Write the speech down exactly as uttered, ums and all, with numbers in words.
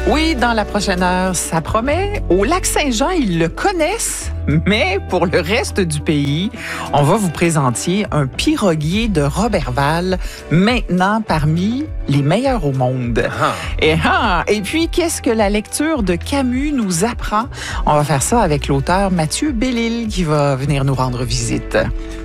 Oui, dans la prochaine heure, ça promet. Au Lac-Saint-Jean, ils le connaissent, mais pour le reste du pays, on va vous présenter un piroguier de Roberval, maintenant parmi les meilleurs au monde. Ah. Et, ah, et puis, qu'est-ce que la lecture de Camus nous apprend? On va faire ça avec l'auteur Mathieu Bellil qui va venir nous rendre visite.